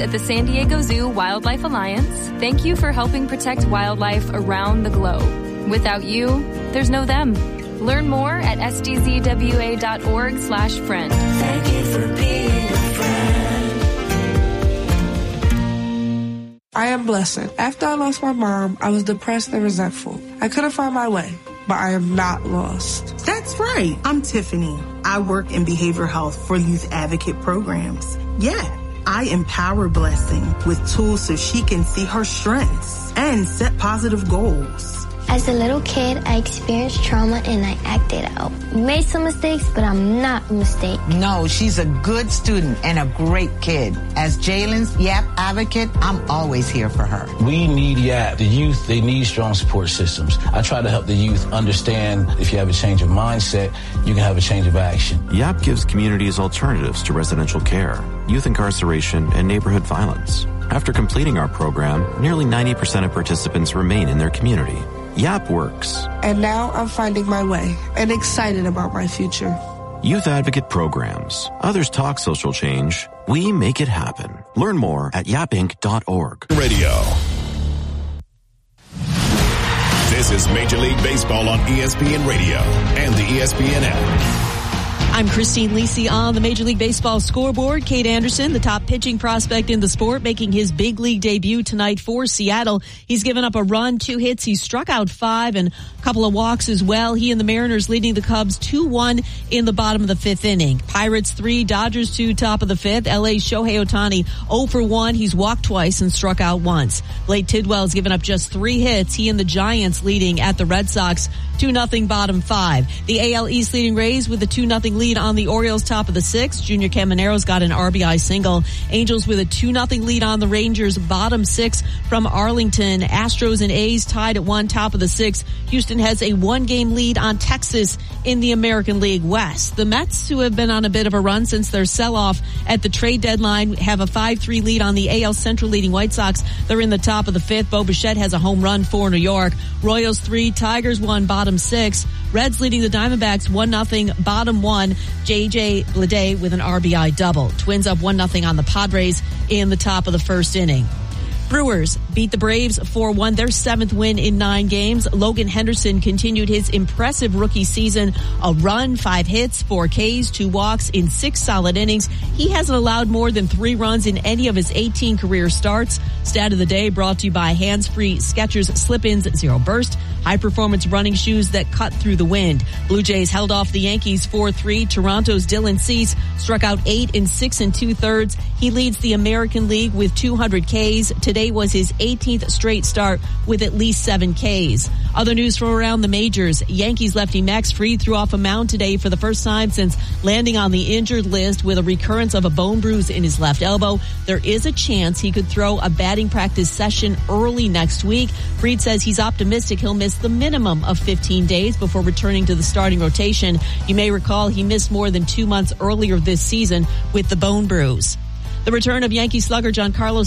at the San Diego Zoo Wildlife Alliance, thank you for helping protect wildlife around the globe. Without you, there's no them. Learn more at sdzwa.org/friend. Thank you for being a friend. I am Blessed. After I lost my mom, I was depressed and resentful. I couldn't find my way, but I am not lost. That's right. I'm Tiffany. I work in behavioral health for youth advocate programs. Yeah, I empower Blessing with tools so she can see her strengths and set positive goals. As a little kid, I experienced trauma and I acted out. Made some mistakes, but I'm not a mistake. No, she's a good student and a great kid. As Jalen's YAP advocate, I'm always here for her. We need YAP. The youth, they need strong support systems. I try to help the youth understand if you have a change of mindset, you can have a change of action. YAP gives communities alternatives to residential care, youth incarceration, and neighborhood violence. After completing our program, nearly 90% of participants remain in their community. YAP works. And now I'm finding my way and excited about my future. Youth Advocate Programs. Others talk social change. We make it happen. Learn more at yapinc.org. Radio. This is Major League Baseball on ESPN Radio and the ESPN app. I'm Christine Lisi on the Major League Baseball scoreboard. Cade Anderson, the top pitching prospect in the sport, making his big league debut tonight for Seattle. He's given up a run, 2 hits. He struck out 5 and a couple of walks as well. He and the Mariners leading the Cubs 2-1 in the bottom of the 5th inning. Pirates 3, Dodgers 2, top of the 5th. LA's Shohei Ohtani 0 for 1. He's walked twice and struck out once. Blake Tidwell's given up just 3 hits. He and the Giants leading at the Red Sox 2-0 bottom 5. The AL East leading Rays with a 2-0 lead on the Orioles top of the 6th. Junior Camanero's got an RBI single. Angels with a 2-0 lead on the Rangers bottom 6 from Arlington. Astros and A's tied at 1 top of the 6th. Houston has a 1-game lead on Texas in the American League West. The Mets, who have been on a bit of a run since their sell-off at the trade deadline, have a 5-3 lead on the AL Central leading White Sox. They're in the top of the 5th. Bo Bichette has a home run for New York. Royals 3, Tigers 1, bottom 6. Reds leading the Diamondbacks 1-0, bottom 1. J.J. Bleday with an RBI double. Twins up 1-0 on the Padres in the top of the 1st inning. Brewers beat the Braves 4-1, their 7th win in 9 games. Logan Henderson continued his impressive rookie season. A run, 5 hits, 4 Ks, 2 walks in 6 solid innings. He hasn't allowed more than 3 runs in any of his 18 career starts. Stat of the day brought to you by Hands-Free Skechers Slip-Ins Zero Burst, high-performance running shoes that cut through the wind. Blue Jays held off the Yankees 4-3. Toronto's Dylan Cease struck out 8 in 6 2/3. He leads the American League with 200 Ks. Today was his 18th straight start with at least 7 Ks. Other news from around the majors. Yankees lefty Max Fried threw off a mound today for the first time since landing on the injured list with a recurrence of a bone bruise in his left elbow. There is a chance he could throw a batting practice session early next week. Fried says he's optimistic he'll miss the minimum of 15 days before returning to the starting rotation. You may recall he missed more than 2 months earlier this season with the bone bruise. The return of Yankee slugger Giancarlo